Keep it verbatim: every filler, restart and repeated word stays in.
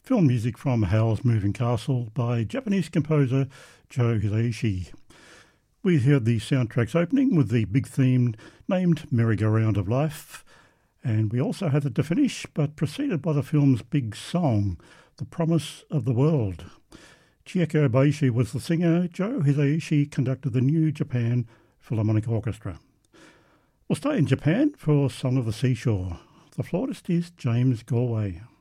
Film music from Howl's Moving Castle by Japanese composer Joe Hisaishi. We heard the soundtrack's opening with the big theme named Merry-Go-Round of Life, and we also had it to finish, but preceded by the film's big song, The Promise of the World. Chieko Obayashi was the singer. Joe Hisaishi conducted the New Japan Philharmonic Orchestra. We'll stay in Japan for Song of the Seashore. The flautist is James Galway.